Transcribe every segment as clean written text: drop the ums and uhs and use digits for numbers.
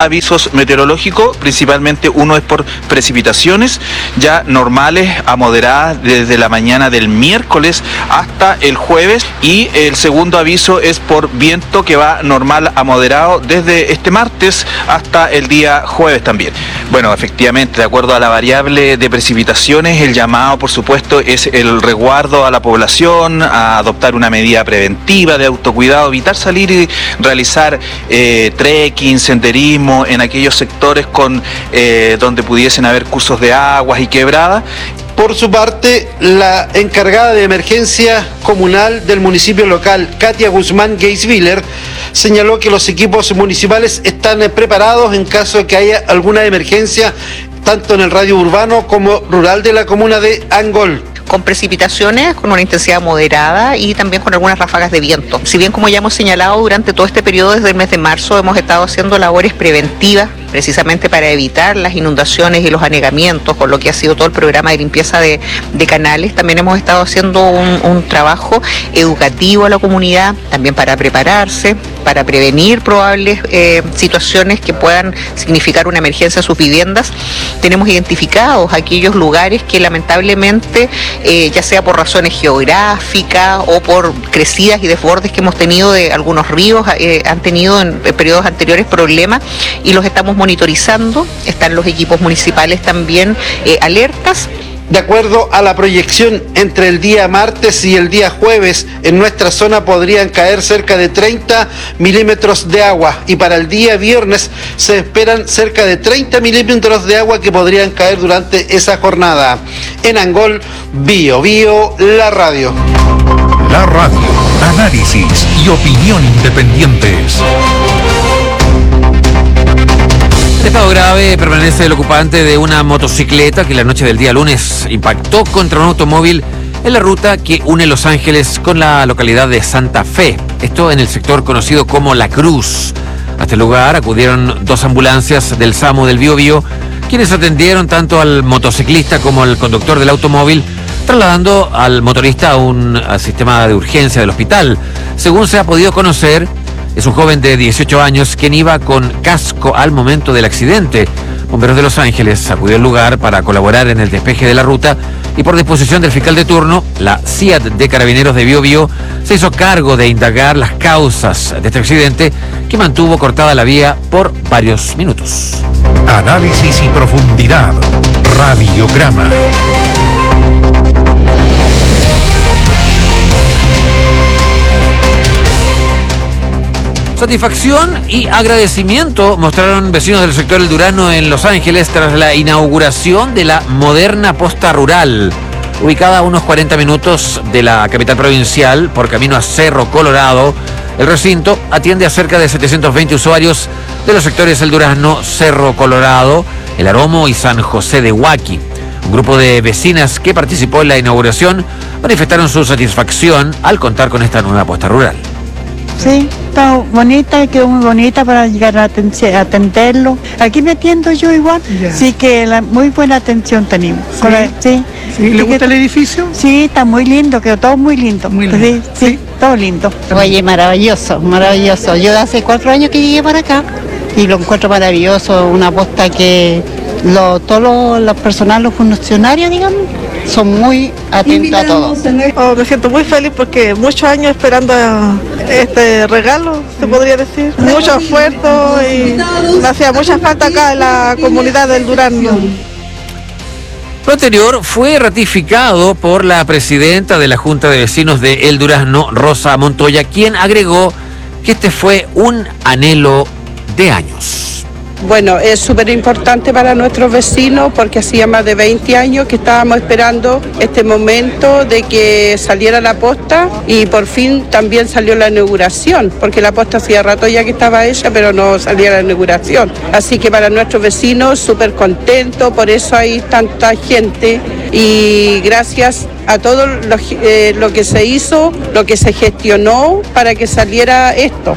avisos meteorológicos, principalmente uno es por precipitaciones ya normales a moderadas desde la mañana del miércoles hasta el jueves, y el segundo aviso es por viento que va normal a moderado desde este martes hasta el día jueves también. Bueno, efectivamente, de acuerdo a la variable de precipitaciones, el llamado, por supuesto, es el resguardo a la población, a adoptar una medida preventiva de autocuidado, evitar salir y realizar trekking, senderismo en aquellos sectores donde pudiesen haber cursos de aguas y quebradas. Por su parte, la encargada de emergencia comunal del municipio local, Katia Guzmán Geiswiller, señaló que los equipos municipales están preparados en caso de que haya alguna emergencia, tanto en el radio urbano como rural de la comuna de Angol. Con precipitaciones, con una intensidad moderada y también con algunas ráfagas de viento. Si bien, como ya hemos señalado, durante todo este periodo, desde el mes de marzo, hemos estado haciendo labores preventivas, precisamente para evitar las inundaciones y los anegamientos, con lo que ha sido todo el programa de limpieza de canales. También hemos estado haciendo un trabajo educativo a la comunidad, también para prepararse, para prevenir probables situaciones que puedan significar una emergencia a sus viviendas. Tenemos identificados aquellos lugares que lamentablemente, ya sea por razones geográficas o por crecidas y desbordes que hemos tenido de algunos ríos, han tenido en periodos anteriores problemas, y los estamos monitorizando. Están los equipos municipales también alertas. De acuerdo a la proyección, entre el día martes y el día jueves, en nuestra zona podrían caer cerca de 30 milímetros de agua, y para el día viernes se esperan cerca de 30 milímetros de agua que podrían caer durante esa jornada. En Angol, Bio Bio, la radio. La radio, análisis y opinión independientes. En estado grave permanece el ocupante de una motocicleta que la noche del día lunes impactó contra un automóvil en la ruta que une Los Ángeles con la localidad de Santa Fe. Esto en el sector conocido como La Cruz. Hasta el lugar acudieron 2 ambulancias del SAMU del Biobío, quienes atendieron tanto al motociclista como al conductor del automóvil, trasladando al motorista al sistema de urgencia del hospital. Según se ha podido conocer, es un joven de 18 años quien iba con casco al momento del accidente. Bomberos de Los Ángeles acudió al lugar para colaborar en el despeje de la ruta, y por disposición del fiscal de turno, la CIAD de Carabineros de Biobío se hizo cargo de indagar las causas de este accidente, que mantuvo cortada la vía por varios minutos. Análisis y profundidad. Radiograma. Satisfacción y agradecimiento mostraron vecinos del sector El Durazno en Los Ángeles tras la inauguración de la moderna posta rural. Ubicada a unos 40 minutos de la capital provincial por camino a Cerro Colorado, el recinto atiende a cerca de 720 usuarios de los sectores El Durazno, Cerro Colorado, El Aromo y San José de Huaqui. Un grupo de vecinas que participó en la inauguración manifestaron su satisfacción al contar con esta nueva posta rural. Sí, está bonita, quedó muy bonita para llegar a atenderlo. Aquí me atiendo yo igual, yeah. Sí que muy buena atención tenemos. Sí. ¿Sí? ¿Le gusta el edificio? Sí, está muy lindo, quedó todo muy lindo. Muy lindo. Sí, todo lindo. Oye, maravilloso, maravilloso. Yo hace 4 años que llegué para acá y lo encuentro maravilloso, una posta que todos los personal, los funcionarios, digamos, son muy atentos a todo. Me siento muy feliz porque muchos años esperando este regalo, se podría decir. Mucho esfuerzo y me hacía mucha falta acá en la comunidad del Durazno. Lo anterior fue ratificado por la presidenta de la Junta de Vecinos de El Durazno, Rosa Montoya, quien agregó que este fue un anhelo de años. Bueno, es súper importante para nuestros vecinos porque hacía más de 20 años que estábamos esperando este momento de que saliera la posta, y por fin también salió la inauguración, porque la posta hacía rato ya que estaba hecha, pero no salía la inauguración. Así que para nuestros vecinos súper contentos, por eso hay tanta gente, y gracias a todo lo que se hizo, lo que se gestionó para que saliera esto.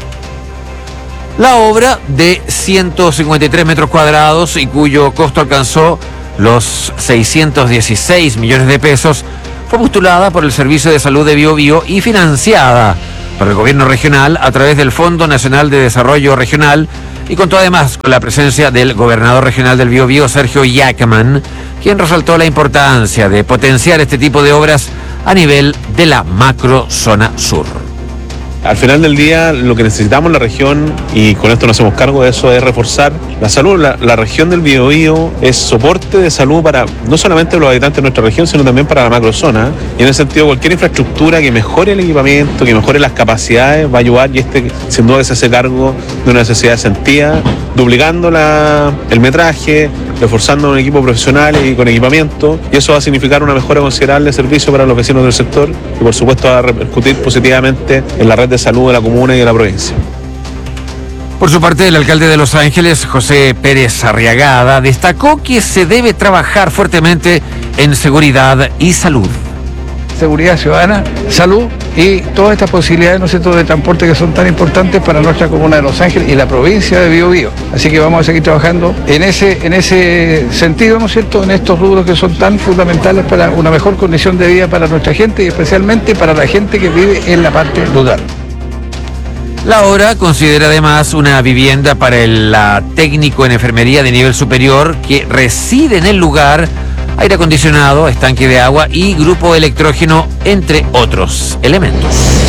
La obra de 153 metros cuadrados y cuyo costo alcanzó los 616 millones de pesos fue postulada por el Servicio de Salud de Biobío y financiada por el gobierno regional a través del Fondo Nacional de Desarrollo Regional y contó además con la presencia del gobernador regional del Biobío, Sergio Yacman, quien resaltó la importancia de potenciar este tipo de obras a nivel de la macro zona sur. Al final del día, lo que necesitamos en la región, y con esto nos hacemos cargo de eso, es reforzar la salud. La región del Biobío es soporte de salud para no solamente los habitantes de nuestra región, sino también para la macrozona. Y en ese sentido, cualquier infraestructura que mejore el equipamiento, que mejore las capacidades, va a ayudar, y sin duda que se hace cargo de una necesidad sentida, duplicando el metraje, reforzando un equipo profesional y con equipamiento, y eso va a significar una mejora considerable de servicio para los vecinos del sector, y por supuesto va a repercutir positivamente en la red de salud de la comuna y de la provincia. Por su parte, el alcalde de Los Ángeles, José Pérez Arriagada, destacó que se debe trabajar fuertemente en seguridad y salud. Seguridad ciudadana, salud y todas estas posibilidades, ¿no es cierto?, de transporte que son tan importantes para nuestra comuna de Los Ángeles y la provincia de Biobío. Así que vamos a seguir trabajando en ese sentido, ¿no es cierto?, en estos rubros que son tan fundamentales para una mejor condición de vida para nuestra gente y especialmente para la gente que vive en la parte rural. La obra considera además una vivienda para el técnico en enfermería de nivel superior que reside en el lugar, aire acondicionado, estanque de agua y grupo electrógeno, entre otros elementos.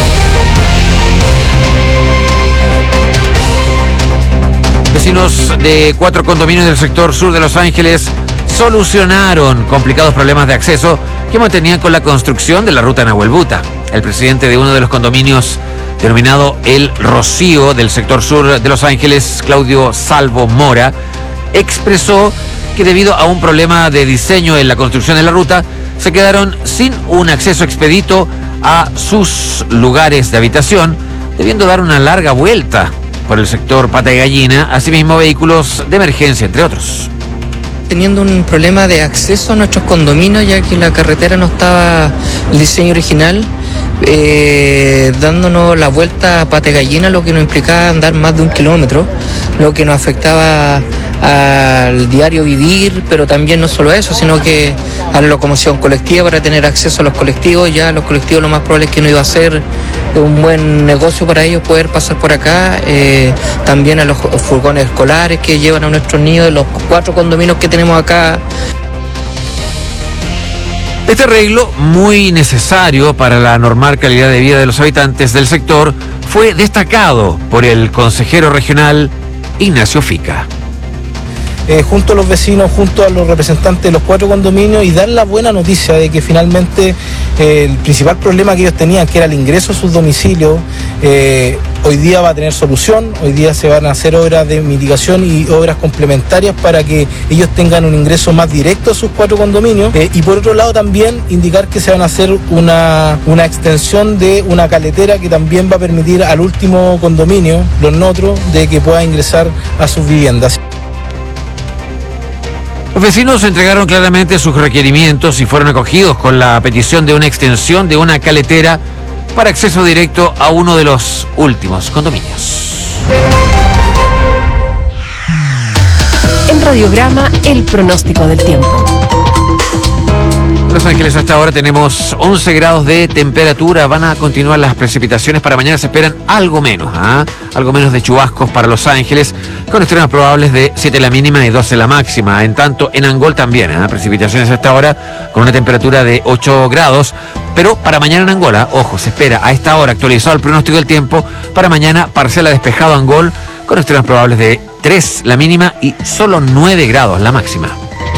Vecinos de 4 condominios del sector sur de Los Ángeles solucionaron complicados problemas de acceso que mantenían con la construcción de la ruta Nahuel Buta. El presidente de uno de los condominios, denominado El Rocío, del sector sur de Los Ángeles, Claudio Salvo Mora, expresó que debido a un problema de diseño en la construcción de la ruta, se quedaron sin un acceso expedito a sus lugares de habitación, debiendo dar una larga vuelta por el sector Pata de Gallina, asimismo vehículos de emergencia, entre otros. Teniendo un problema de acceso a nuestros condominios, ya que la carretera no estaba el diseño original, dándonos la vuelta a Pata de Gallina, lo que nos implicaba andar más de 1 kilómetro, lo que nos afectaba al diario vivir, pero también no solo eso, sino que a la locomoción colectiva. Para tener acceso a los colectivos, ya los colectivos lo más probable es que no iba a ser un buen negocio para ellos poder pasar por acá, también a los furgones escolares que llevan a nuestros niños de los 4 condominios que tenemos acá. Este arreglo, muy necesario para la normal calidad de vida de los habitantes del sector, fue destacado por el consejero regional Ignacio Fica. Junto a los vecinos, junto a los representantes de los 4 condominios, y dar la buena noticia de que finalmente el principal problema que ellos tenían, que era el ingreso a sus domicilios, hoy día va a tener solución. Hoy día se van a hacer obras de mitigación y obras complementarias para que ellos tengan un ingreso más directo a sus 4 condominios, y por otro lado también indicar que se van a hacer una extensión de una caletera que también va a permitir al último condominio, Los Notros, de que pueda ingresar a sus viviendas. Los vecinos entregaron claramente sus requerimientos y fueron acogidos con la petición de una extensión de una caletera para acceso directo a uno de los últimos condominios. En Radiograma, el pronóstico del tiempo. En Los Ángeles hasta ahora tenemos 11 grados de temperatura. Van a continuar las precipitaciones. Para mañana se esperan algo menos de chubascos para Los Ángeles, con extremas probables de 7 la mínima y 12 la máxima. En tanto, en Angol también, precipitaciones hasta ahora con una temperatura de 8 grados. Pero para mañana en Angola, ojo, se espera a esta hora, actualizado el pronóstico del tiempo, para mañana parcial a despejado Angol, con extremas probables de 3 la mínima y solo 9 grados la máxima.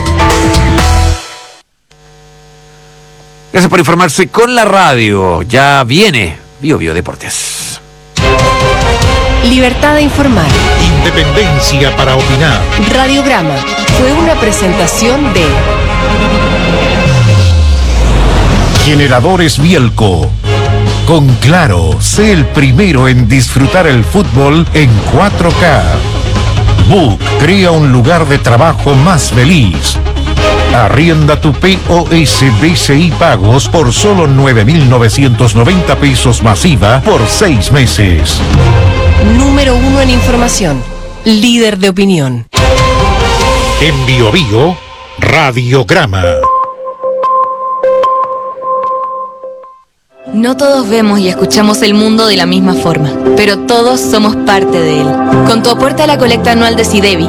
Gracias por informarse con la radio. Ya viene Biobío Deportes. Libertad de informar. Independencia para opinar. Radiograma fue una presentación de Generadores Bielco. Con Claro, sé el primero en disfrutar el fútbol en 4K. Book crea un lugar de trabajo más feliz. Arrienda tu POS BCI Pagos por solo 9.990 pesos masiva por 6 meses. Número 1 en información. Líder de opinión. En Biobío, Radiograma. No todos vemos y escuchamos el mundo de la misma forma, pero todos somos parte de él. Con tu aporte a la colecta anual de SIDEBI,